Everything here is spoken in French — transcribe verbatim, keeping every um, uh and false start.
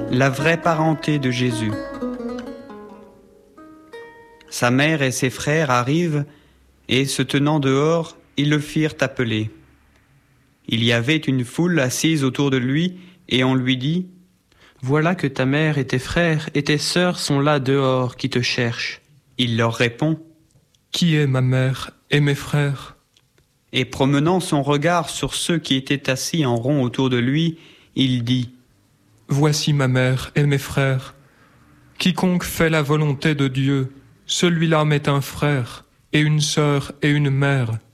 la vraie parenté de Jésus. Sa mère et ses frères arrivent et, se tenant dehors, ils le firent appeler. Il y avait une foule assise autour de lui et on lui dit : « Voilà que ta mère et tes frères et tes sœurs sont là dehors qui te cherchent. » Il leur répond : « Qui est ma mère et mes frères ?» Et promenant son regard sur ceux qui étaient assis en rond autour de lui, il dit : « Voici ma mère et mes frères. Quiconque fait la volonté de Dieu, celui-là m'est un frère, et une sœur et une mère.